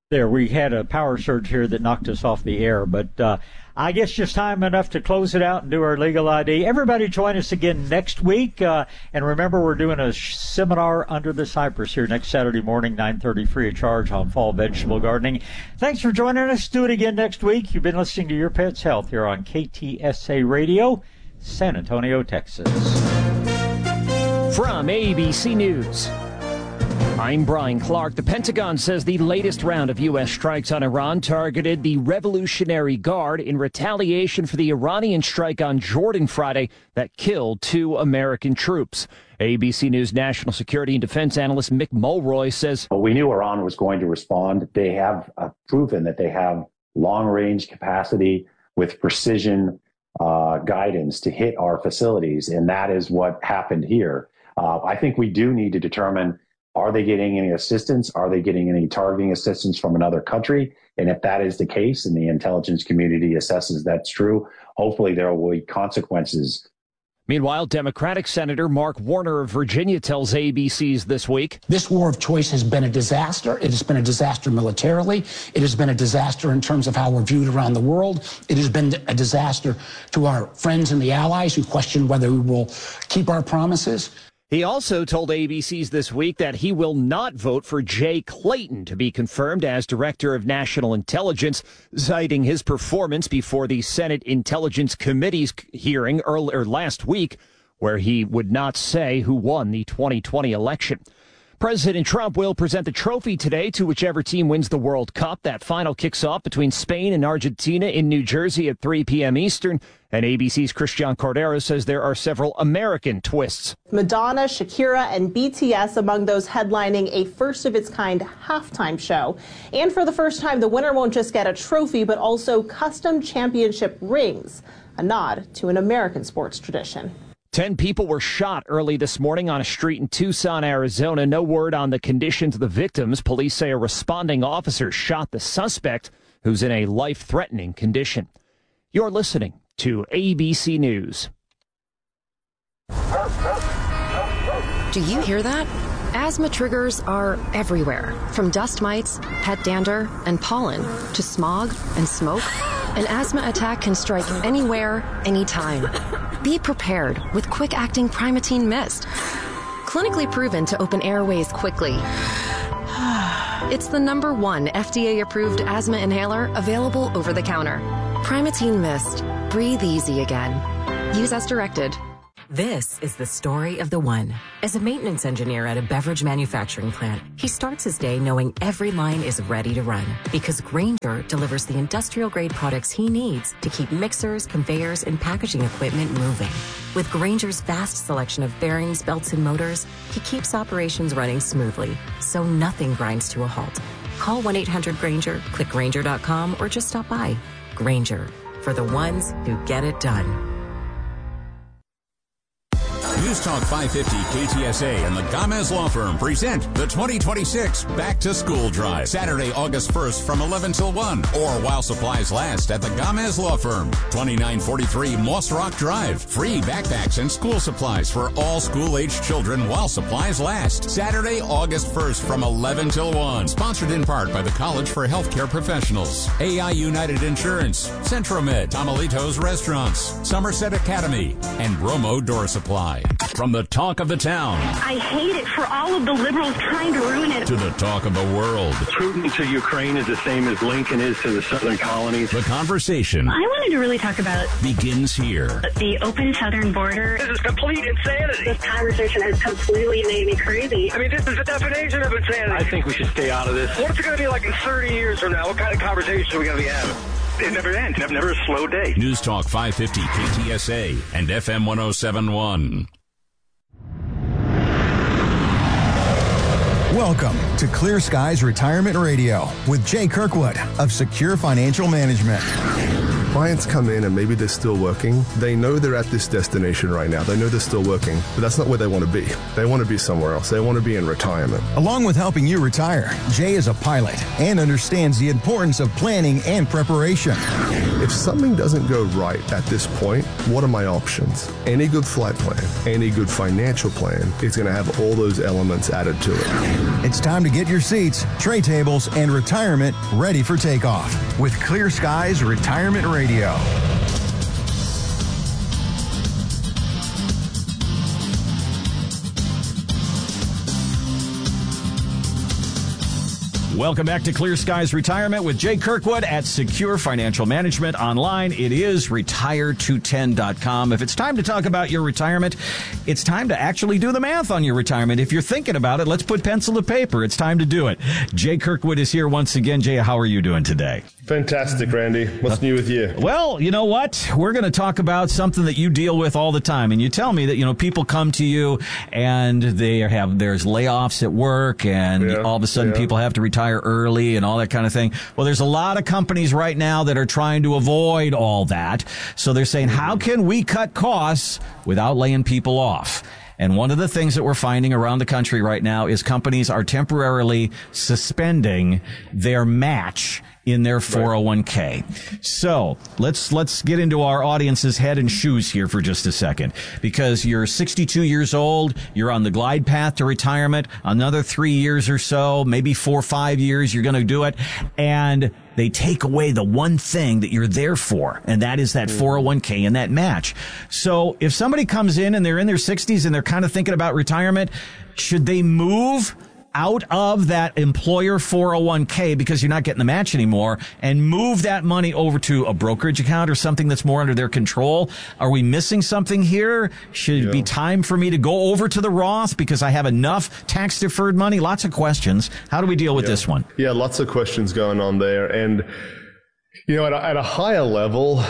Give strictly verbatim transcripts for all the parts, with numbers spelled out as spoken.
There, we had a power surge here that knocked us off the air, but uh, I guess just time enough to close it out and do our legal I D. Everybody join us again next week, uh, and remember we're doing a sh- seminar under the cypress here next Saturday morning, nine thirty, free of charge on fall vegetable gardening. Thanks for joining us. Do it again next week. You've been listening to Your Pet's Health here on K T S A Radio, San Antonio, Texas. From A B C News, I'm Brian Clark. The Pentagon says the latest round of U S strikes on Iran targeted the Revolutionary Guard in retaliation for the Iranian strike on Jordan Friday that killed two American troops. A B C News national security and defense analyst Mick Mulroy says, well, we knew Iran was going to respond. They have uh, proven that they have long-range capacity with precision uh, guidance to hit our facilities, and that is what happened here. Uh, I think we do need to determine, are they getting any assistance? Are they getting any targeting assistance from another country? And if that is the case and the intelligence community assesses that's true, hopefully there will be consequences. Meanwhile, Democratic Senator Mark Warner of Virginia tells A B C's This Week, this war of choice has been a disaster. It has been a disaster militarily. It has been a disaster in terms of how we're viewed around the world. It has been a disaster to our friends and the allies who question whether we will keep our promises. He also told A B C's This Week that he will not vote for Jay Clayton to be confirmed as Director of National Intelligence, citing his performance before the Senate Intelligence Committee's hearing earlier last week, where he would not say who won the twenty twenty election. President Trump will present the trophy today to whichever team wins the World Cup. That final kicks off between Spain and Argentina in New Jersey at three p.m. Eastern. And A B C's Christian Cordero says there are several American twists. Madonna, Shakira, and B T S among those headlining a first-of-its-kind halftime show. And for the first time, the winner won't just get a trophy, but also custom championship rings, a nod to an American sports tradition. Ten people were shot early this morning on a street in Tucson, Arizona. No word on the conditions of the victims. Police say a responding officer shot the suspect, who's in a life-threatening condition. You're listening to A B C News. Do you hear that? Asthma triggers are everywhere, from dust mites, pet dander, and pollen, to smog and smoke. An asthma attack can strike anywhere, anytime. Be prepared with quick-acting Primatene Mist. Clinically proven to open airways quickly. It's the number one F D A-approved asthma inhaler available over the counter. Primatene Mist. Breathe easy again. Use as directed. This is the story of the one. As a maintenance engineer at a beverage manufacturing plant, he starts his day knowing every line is ready to run because Grainger delivers the industrial-grade products he needs to keep mixers, conveyors, and packaging equipment moving. With Grainger's vast selection of bearings, belts, and motors, he keeps operations running smoothly, so nothing grinds to a halt. Call one eight hundred Grainger, click Grainger dot com, or just stop by. Grainger, for the ones who get it done. News Talk five fifty K T S A and the Gamez Law Firm present the twenty twenty-six Back to School Drive. Saturday, August first from eleven till one, or while supplies last at the Gamez Law Firm, twenty-nine forty-three Moss Rock Drive. Free backpacks and school supplies for all school-aged children while supplies last. Saturday, August first from eleven till one. Sponsored in part by the College for Healthcare Professionals, A I United Insurance, Centromed, Tamalitos Restaurants, Somerset Academy, and Romo Door Supply. From the talk of the town. I hate it for all of the liberals trying to ruin it. To the talk of the world. Putin to Ukraine is the same as Lincoln is to the southern colonies. The conversation. I wanted to really talk about begins here. The open southern border. This is complete insanity. This conversation has completely made me crazy. I mean, this is the definition of insanity. I think we should stay out of this. What's it going to be like in thirty years from now? What kind of conversation are we going to be having? It never ends. Never, never a slow day. News Talk five fifty K T S A and F M one oh seven point one. Welcome to Clear Skies Retirement Radio with Jay Kirkwood of Secure Financial Management. Clients come in and maybe they're still working. They know they're at this destination right now. They know they're still working, but that's not where they want to be. They want to be somewhere else. They want to be in retirement. Along with helping you retire, Jay is a pilot and understands the importance of planning and preparation. If if something doesn't go right at this point, what are my options? Any good flight plan, any good financial plan is going to have all those elements added to it. It's time to get your seats, tray tables, and retirement ready for takeoff with Clear Skies Retirement Radio. Welcome back to Clear Skies Retirement with Jay Kirkwood at Secure Financial Management. Online, it is retire two ten dot com. If it's time to talk about your retirement, it's time to actually do the math on your retirement. If you're thinking about it, let's put pencil to paper. It's time to do it. Jay Kirkwood is here once again. Jay, how are you doing today? Fantastic, Randy. What's new with you? Well, you know what? We're going to talk about something that you deal with all the time. And you tell me that, you know, people come to you and they have, there's layoffs at work and yeah, all of a sudden yeah. people have to retire early and all that kind of thing. Well, there's a lot of companies right now that are trying to avoid all that. So they're saying, how can we cut costs without laying people off? And one of the things that we're finding around the country right now is companies are temporarily suspending their match in their four oh one k. So let's let's get into our audience's head and shoes here for just a second, because you're sixty-two years old, you're on the glide path to retirement, another three years or so, maybe four or five years, you're going to do it, and they take away the one thing that you're there for, and that is that four oh one k and that match. So if somebody comes in and they're in their sixties and they're kind of thinking about retirement, should they move out of that employer four oh one k because you're not getting the match anymore and move that money over to a brokerage account or something that's more under their control? Are we missing something here? Should yeah. it be time for me to go over to the Roth because I have enough tax deferred money? Lots of questions. How do we deal with yeah. this one? Yeah, lots of questions going on there. And, you know, at a, at a higher level,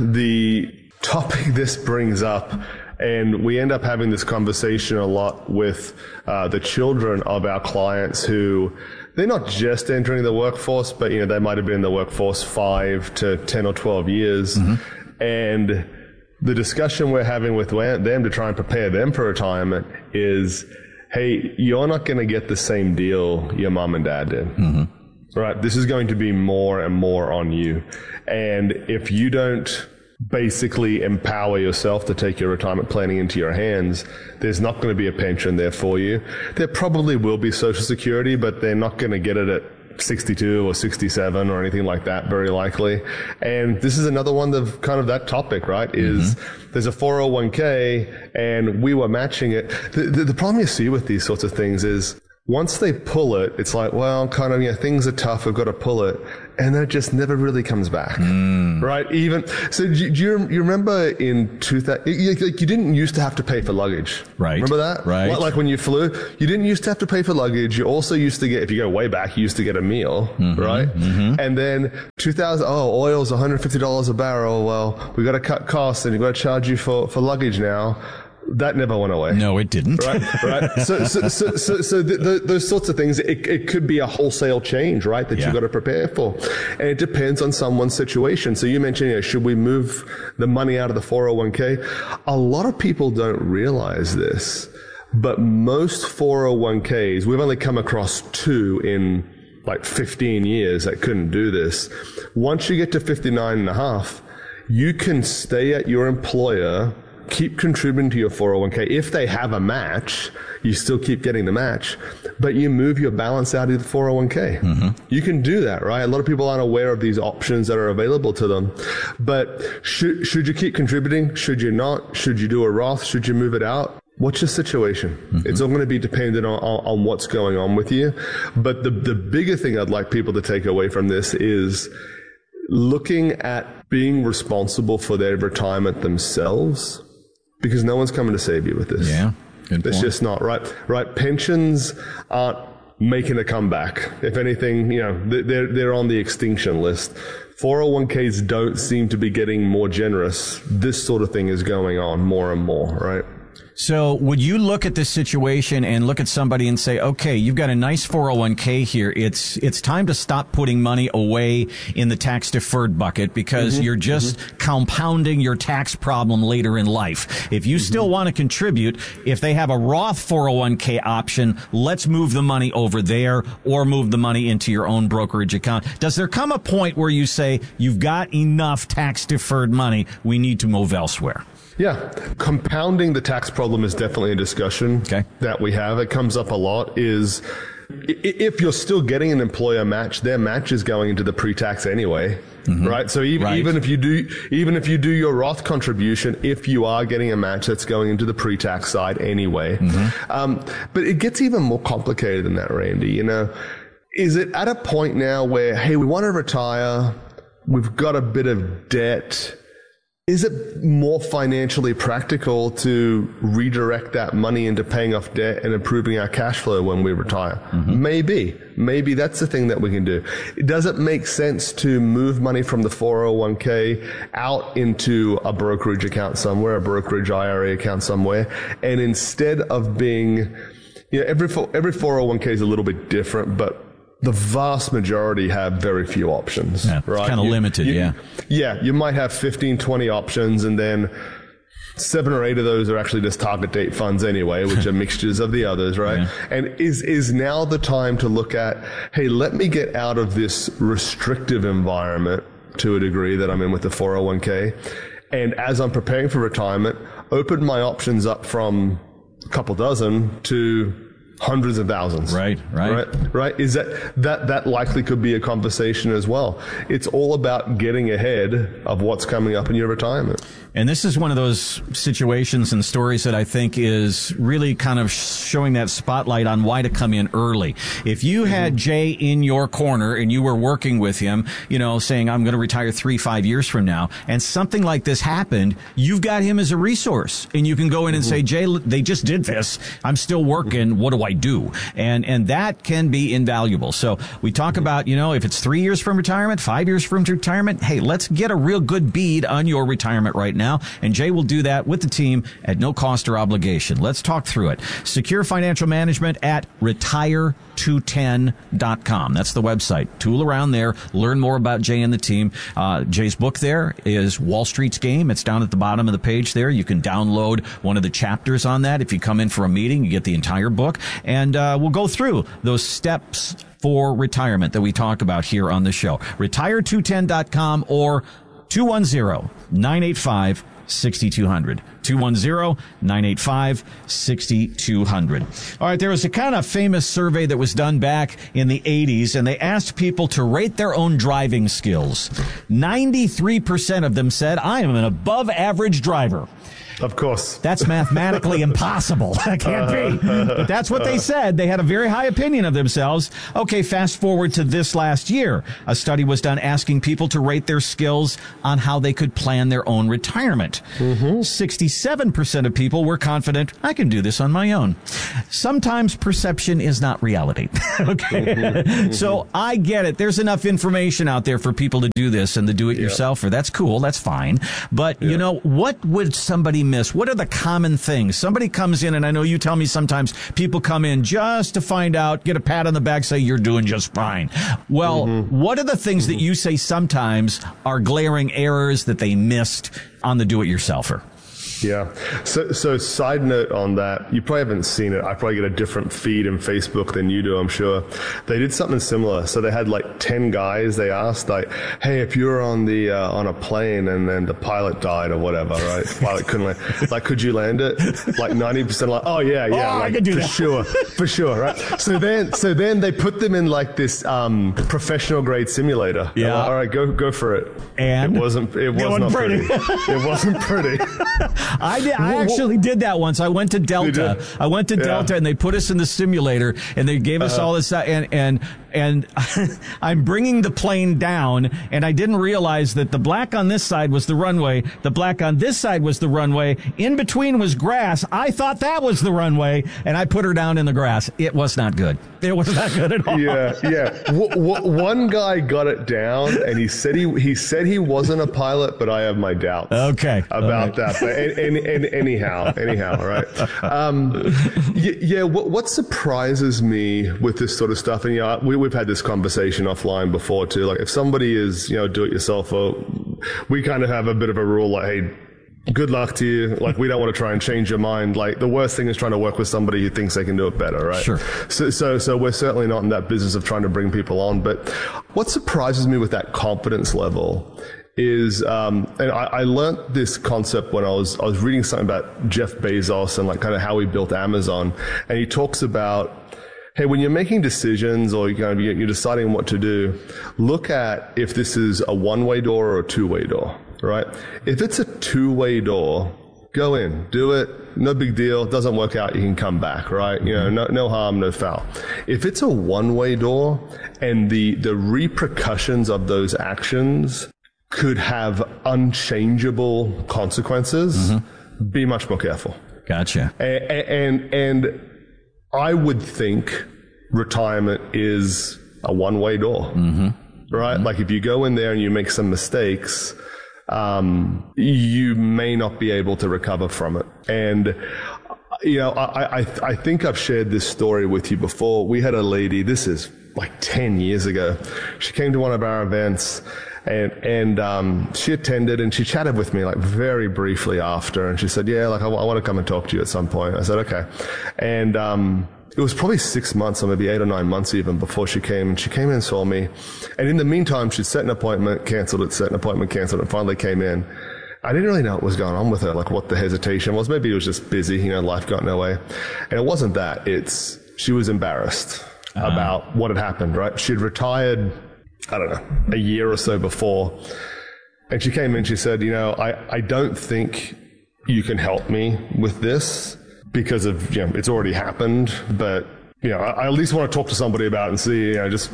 the topic this brings up, and we end up having this conversation a lot with uh, the children of our clients who, they're not just entering the workforce, but, you know, they might have been in the workforce five to ten or twelve years. Mm-hmm. And the discussion we're having with them to try and prepare them for retirement is, hey, you're not going to get the same deal your mom and dad did. Mm-hmm. Right? This is going to be more and more on you. And if you don't basically empower yourself to take your retirement planning into your hands, there's not going to be a pension there for you. There probably will be Social Security, but they're not going to get it at sixty-two or sixty-seven or anything like that, very likely. And this is another one of kind of that topic, right? Is mm-hmm. there's a four oh one k and we were matching it. The, the, the problem you see with these sorts of things is once they pull it, it's like, well, kind of, yeah, things are tough, I've got to pull it. And then it just never really comes back. Mm. Right? Even, so do you, do you, you remember in two thousand, you, you didn't used to have to pay for luggage. Right. Remember that? Right. Like, like when you flew, you didn't used to have to pay for luggage. You also used to get, if you go way back, you used to get a meal, mm-hmm, right? Mm-hmm. And then two thousand, oh, oil's one hundred fifty dollars a barrel. Well, we got to cut costs and we've got to charge you for, for luggage now. That never went away. No, it didn't. Right, right. So, so, so, so, so the, the, those sorts of things, it, it could be a wholesale change, right, that yeah. you've got to prepare for. And it depends on someone's situation. So you mentioned, you know, should we move the money out of the four oh one k? A lot of people don't realize this, but most four oh one k's, we've only come across two in like fifteen years that couldn't do this. Once you get to fifty-nine and a half, you can stay at your employer, keep contributing to your four oh one k. If they have a match, you still keep getting the match, but you move your balance out of the four oh one k. Mm-hmm. You can do that, right? A lot of people aren't aware of these options that are available to them. But should, should you keep contributing? Should you not? Should you do a Roth? Should you move it out? What's your situation? Mm-hmm. It's all going to be dependent on, on, on what's going on with you. But the, the bigger thing I'd like people to take away from this is looking at being responsible for their retirement themselves, because no one's coming to save you with this. Yeah. Good it's point. just not right. Right. Pensions aren't making a comeback. If anything, you know, they're, they're on the extinction list. four oh one k's don't seem to be getting more generous. This sort of thing is going on more and more, right? So would you look at this situation and look at somebody and say, okay, you've got a nice four oh one k here. It's it's time to stop putting money away in the tax deferred bucket because mm-hmm. you're just mm-hmm. compounding your tax problem later in life. If you mm-hmm. still want to contribute, if they have a Roth four oh one k option, let's move the money over there or move the money into your own brokerage account. Does there come a point where you say, you've got enough tax deferred money, we need to move elsewhere? Yeah, compounding the tax problem is definitely a discussion okay. that we have. It comes up a lot is if you're still getting an employer match, their match is going into the pre-tax anyway, mm-hmm. right? So even, right. even if you do, even if you do your Roth contribution, if you are getting a match, that's going into the pre-tax side anyway. Mm-hmm. Um, but it gets even more complicated than that, Randy. You know, is it at a point now where, hey, we want to retire, we've got a bit of debt. Is it more financially practical to redirect that money into paying off debt and improving our cash flow when we retire? Mm-hmm. Maybe. Maybe that's the thing that we can do. Does it make sense to move money from the four oh one k out into a brokerage account somewhere, a brokerage I R A account somewhere, and instead of being, you know, every, every four oh one k is a little bit different, but the vast majority have very few options, yeah, right? It's kind of limited, you, yeah. Yeah, you might have fifteen, twenty options, and then seven or eight of those are actually just target date funds anyway, which are mixtures of the others, right? Yeah. And is is now the time to look at, hey, let me get out of this restrictive environment to a degree that I'm in with the four oh one k, and as I'm preparing for retirement, open my options up from a couple dozen to hundreds of thousands. Right, right. Right, right. Is that, that, that likely could be a conversation as well. It's all about getting ahead of what's coming up in your retirement. And this is one of those situations and stories that I think is really kind of showing that spotlight on why to come in early. If you had mm-hmm. Jay in your corner and you were working with him, you know, saying, I'm going to retire three, five years from now, and something like this happened, you've got him as a resource. And you can go in and mm-hmm. say, Jay, they just did this. I'm still working. What do I do? And, and that can be invaluable. So we talk mm-hmm. about, you know, if it's three years from retirement, five years from retirement, hey, let's get a real good bead on your retirement right now. Now, and Jay will do that with the team at no cost or obligation. Let's talk through it. Secure Financial Management at retire two ten dot com. That's the website. Tool around there. Learn more about Jay and the team. Uh, Jay's book there is Wall Street's Game. It's down at the bottom of the page there. You can download one of the chapters on that. If you come in for a meeting, you get the entire book. And uh, we'll go through those steps for retirement that we talk about here on the show. retire two ten dot com or two one zero, nine eight five, six two zero zero. two one zero, nine eight five, six two zero zero. All right, there was a kind of famous survey that was done back in the eighties, and they asked people to rate their own driving skills. ninety-three percent of them said, I am an above average driver. Of course. That's mathematically impossible. That can't be. But that's what they said. They had a very high opinion of themselves. Okay, fast forward to this last year. A study was done asking people to rate their skills on how they could plan their own retirement. Mm-hmm. sixty-seven percent of people were confident, I can do this on my own. Sometimes perception is not reality. Okay? Mm-hmm. So I get it. There's enough information out there for people to do this and the do-it-yourselfer. Yep. That's cool. That's fine. But, yep. you know, what would somebody miss? What are the common things? Somebody comes in, and I know you tell me sometimes people come in just to find out, get a pat on the back, say you're doing just fine. Well, mm-hmm. what are the things mm-hmm. that you say sometimes are glaring errors that they missed on the do-it-yourselfer? Yeah. So, so side note on that, you probably haven't seen it. I probably get a different feed in Facebook than you do, I'm sure. They did something similar. So they had like ten guys. They asked like, hey, if you were on the, uh, on a plane and then the pilot died or whatever, right? The pilot couldn't land. Like, could you land it? Like ninety percent like, oh yeah, yeah. Oh, like, I could do for that. sure. For sure. Right. So then, so then they put them in like this, um, professional grade simulator. Yeah. Like, all right, go, go for it. And it wasn't, it was not pretty. pretty. It wasn't pretty. I did. I actually did that once. I went to Delta. I went to yeah. Delta, and they put us in the simulator, and they gave us uh-huh. all this. And and and I'm bringing the plane down, and I didn't realize that the black on this side was the runway, the black on this side was the runway, in between was grass. I thought that was the runway, and I put her down in the grass. It was not good. It was not good at all. Yeah, yeah. W- w- one guy got it down, and he said he he said he wasn't a pilot, but I have my doubts. Okay, about right. that. But and, and, and anyhow, anyhow, right? Um, y- yeah. What, what surprises me with this sort of stuff, and you know, we, we've had this conversation offline before too. Like, if somebody is, you know, do it yourself, or we kind of have a bit of a rule, like, hey, good luck to you. Like, we don't want to try and change your mind. Like, the worst thing is trying to work with somebody who thinks they can do it better, right? Sure. So, so, so we're certainly not in that business of trying to bring people on. But what surprises me with that confidence level is, um, and I, I learned this concept when I was, I was reading something about Jeff Bezos and like kind of how he built Amazon. And he talks about, hey, when you're making decisions or you're, you're deciding what to do, look at if this is a one-way door or a two-way door. Right? If it's a two-way door, go in, do it. No big deal. Doesn't work out, you can come back, right? You know, no, no harm, no foul. If it's a one-way door and the, the repercussions of those actions could have unchangeable consequences, mm-hmm. be much more careful. Gotcha. And, and, and I would think retirement is a one-way door, mm-hmm. right? Mm-hmm. Like, if you go in there and you make some mistakes, um, you may not be able to recover from it. And, you know, I, I, I think I've shared this story with you before. We had a lady, this is like ten years ago. She came to one of our events and, and, um, she attended and she chatted with me like very briefly after. And she said, yeah, like I, I want to come and talk to you at some point. I said, okay. And, um, it was probably six months or maybe eight or nine months even before she came. And she came in and saw me. And in the meantime, she'd set an appointment, canceled it, set an appointment, canceled it, and finally came in. I didn't really know what was going on with her, like what the hesitation was. Maybe it was just busy, you know, life got in her way. And it wasn't that. It's, she was embarrassed uh-huh. about what had happened, right? She'd retired, I don't know, a year or so before. And she came in, she said, you know, I, I don't think you can help me with this, because of, you know, it's already happened, but, you know, I, I at least want to talk to somebody about it and see, you know, just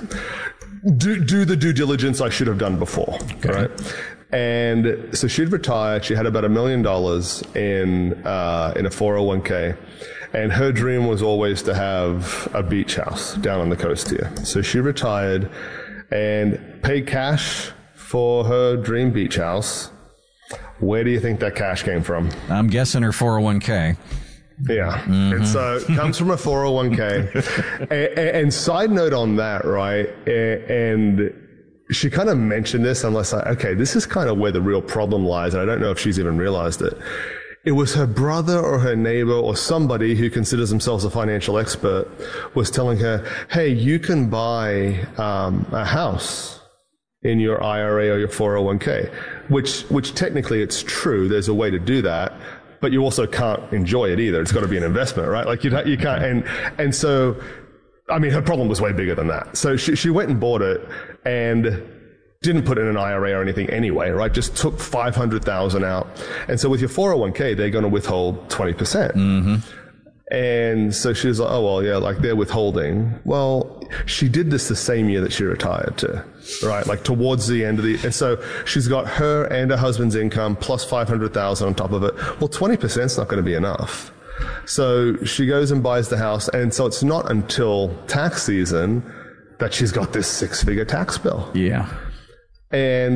do, do the due diligence I should have done before, okay. right? And so she'd retired. She had about a million dollars in, uh, in a four oh one k. And her dream was always to have a beach house down on the coast here. So she retired and paid cash for her dream beach house. Where do you think that cash came from? I'm guessing her four oh one k. Yeah. Mm-hmm. And so it comes from a four oh one k. and, and side note on that, right? And she kind of mentioned this, unless I, okay, this is kind of where the real problem lies. And I don't know if she's even realized it. It was her brother or her neighbor or somebody who considers themselves a financial expert was telling her, hey, you can buy um, a house in your I R A or your four oh one k, which, which technically it's true. There's a way to do that. But you also can't enjoy it either. It's got to be an investment, right? Like you, you can't. And and so, I mean, her problem was way bigger than that. So she she went and bought it and didn't put in an I R A or anything anyway, right? Just took five hundred thousand out. And so with your four oh one k, they're going to withhold twenty percent. Mm-hmm. And so she was like, oh, well, yeah, like they're withholding. Well, she did this the same year that she retired too, right? Like towards the end of the, and so she's got her and her husband's income plus five hundred thousand on top of it. Well, twenty percent is not going to be enough. So she goes and buys the house. And so it's not until tax season that she's got this six figure tax bill. Yeah. And